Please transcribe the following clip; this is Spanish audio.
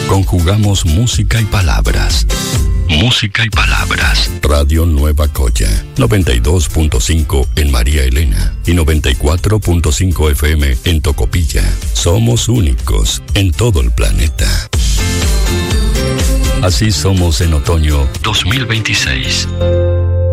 Conjugamos música y palabras. Música y palabras. Radio Nueva Coya, 92.5 en María Elena y 94.5 FM en Tocopilla. Somos únicos en todo el planeta. Así somos en otoño 2026.